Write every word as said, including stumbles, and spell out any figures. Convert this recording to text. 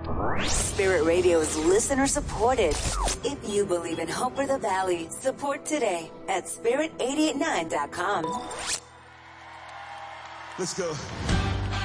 Spirit Radio is listener supported. If you believe in Hope for the Valley, support today at spirit eight eight nine dot com. Let's go.